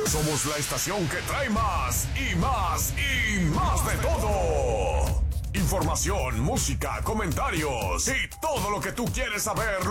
Somos la estación que trae más y más y más de todo. Información, música, comentarios y todo lo que tú quieres saber.